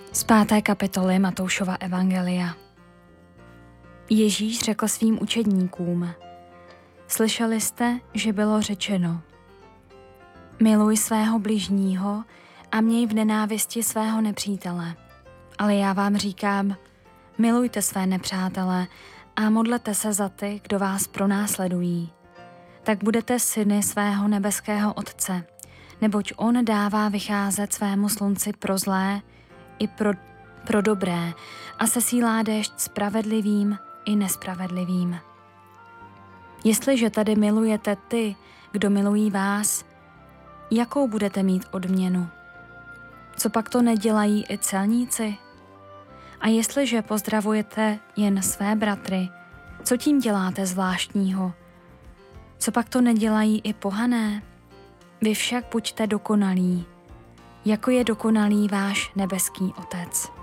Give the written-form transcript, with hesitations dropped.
Z 5. kapitoly Matoušova evangelia. Ježíš řekl svým učedníkům: Slyšeli jste, že bylo řečeno: Miluj svého bližního a měj v nenávisti svého nepřítele. Ale já vám říkám, milujte své nepřátele a modlete se za ty, kdo vás pronásledují. Tak budete syny svého nebeského Otce, neboť on dává vycházet svému slunci pro zlé i pro dobré a sesílá déšť spravedlivým i nespravedlivým. Jestliže tedy milujete ty, kdo milují vás, jakou budete mít odměnu? Co pak to nedělají i celníci? A jestliže pozdravujete jen své bratry, co tím děláte zvláštního? Co pak to nedělají i pohané? Vy však buďte dokonalí, jako je dokonalý váš nebeský Otec.